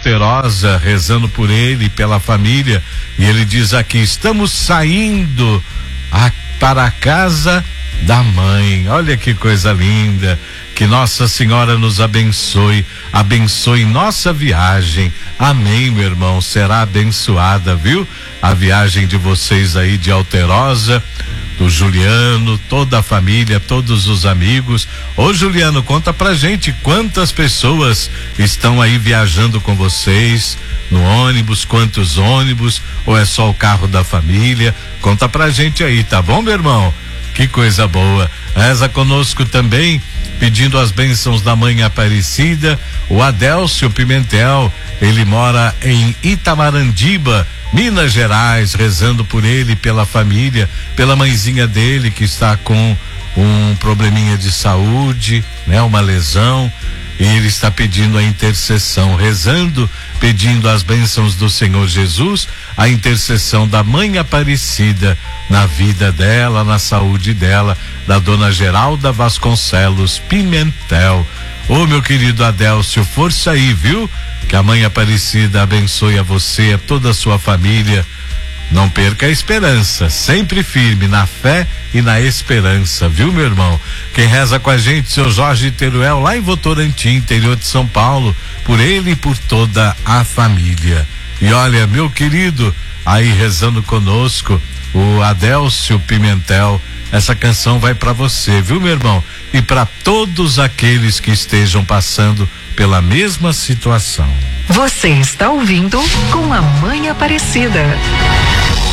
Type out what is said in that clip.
Alterosa, rezando por ele e pela família. E ele diz aqui: estamos saindo para a casa da mãe. Olha que coisa linda. Que Nossa Senhora nos abençoe, abençoe nossa viagem. Amém, meu irmão, será abençoada, viu? A viagem de vocês aí de Alterosa, do Juliano, toda a família, todos os amigos. Ô Juliano, conta pra gente quantas pessoas estão aí viajando com vocês no ônibus, quantos ônibus, ou é só o carro da família? Conta pra gente aí, tá bom, meu irmão? Que coisa boa. Reza conosco também, pedindo as bênçãos da Mãe Aparecida, o Adélcio Pimentel. Ele mora em Itamarandiba, Minas Gerais, rezando por ele e pela família, pela mãezinha dele que está com um probleminha de saúde, né? Uma lesão, e ele está pedindo a intercessão, rezando, pedindo as bênçãos do Senhor Jesus, a intercessão da Mãe Aparecida na vida dela, na saúde dela, da dona Geralda Vasconcelos Pimentel. Ô, meu querido Adélcio, força aí, viu? Que a Mãe Aparecida abençoe a você, a toda a sua família. Não perca a esperança, sempre firme na fé e na esperança, viu, meu irmão? Quem reza com a gente, seu Jorge Teruel, lá em Votorantim, interior de São Paulo, por ele e por toda a família. E olha, meu querido, aí rezando conosco, o Adélcio Pimentel, essa canção vai para você, viu, meu irmão? E para todos aqueles que estejam passando pela mesma situação. Você está ouvindo Com a Mãe Aparecida.